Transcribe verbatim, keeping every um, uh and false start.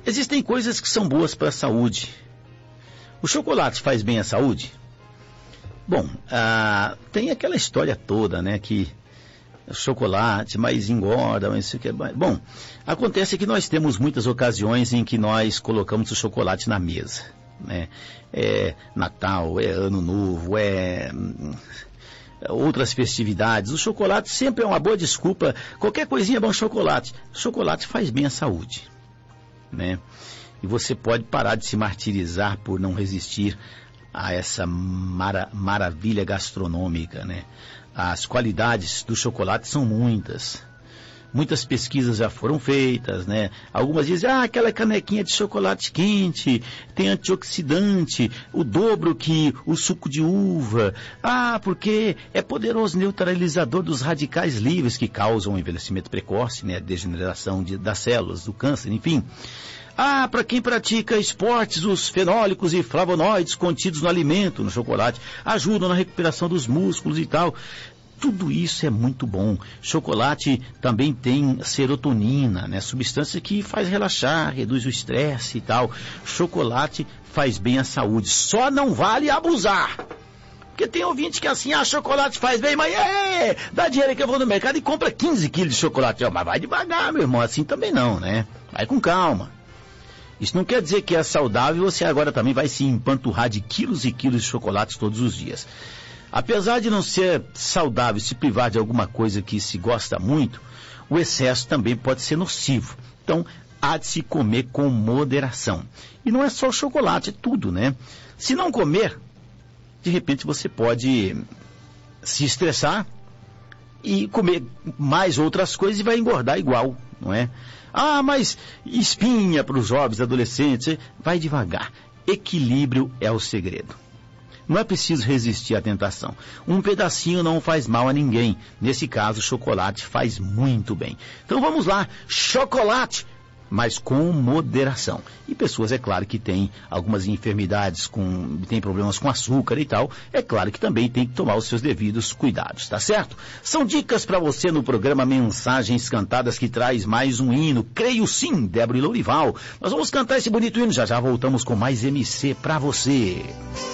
Existem coisas que são boas para a saúde. O chocolate faz bem à saúde? Bom, ah, tem aquela história toda, né, que chocolate mais engorda, mas isso que é... Bom, acontece que nós temos muitas ocasiões em que nós colocamos o chocolate na mesa, né? É Natal, é Ano Novo, é outras festividades. O chocolate sempre é uma boa desculpa. Qualquer coisinha é bom chocolate. Chocolate faz bem à saúde, né? E você pode parar de se martirizar por não resistir a essa mara, maravilha gastronômica, né? As qualidades do chocolate são muitas. Muitas pesquisas já foram feitas, né? Algumas dizem, ah, aquela canequinha de chocolate quente, tem antioxidante, o dobro que o suco de uva. Ah, porque é poderoso neutralizador dos radicais livres que causam o envelhecimento precoce, né? A degeneração de, das células, do câncer, enfim. Ah, para quem pratica esportes, os fenólicos e flavonoides contidos no alimento, no chocolate, ajudam na recuperação dos músculos e tal. Tudo isso é muito bom. Chocolate também tem serotonina, né? Substância que faz relaxar, reduz o estresse e tal. Chocolate faz bem à saúde. Só não vale abusar. Porque tem ouvinte que assim, ah, chocolate faz bem, mas é, dá dinheiro que eu vou no mercado e compra quinze quilos de chocolate. Mas vai devagar, meu irmão, assim também não, né? Vai com calma. Isso não quer dizer que é saudável, você agora também vai se empanturrar de quilos e quilos de chocolates todos os dias. Apesar de não ser saudável se privar de alguma coisa que se gosta muito, o excesso também pode ser nocivo. Então, há de se comer com moderação. E não é só o chocolate, é tudo, né? Se não comer, de repente você pode se estressar e comer mais outras coisas e vai engordar igual, não é? Ah, mas espinha para os jovens, adolescentes, vai devagar. Equilíbrio é o segredo. Não é preciso resistir à tentação. Um pedacinho não faz mal a ninguém. Nesse caso, chocolate faz muito bem. Então vamos lá, chocolate, mas com moderação. E pessoas, é claro, que têm algumas enfermidades, com, têm problemas com açúcar e tal, é claro que também tem que tomar os seus devidos cuidados, tá certo? São dicas para você no programa Mensagens Cantadas, que traz mais um hino. Creio sim, Débora e Lourival. Nós vamos cantar esse bonito hino, já já voltamos com mais M C para você.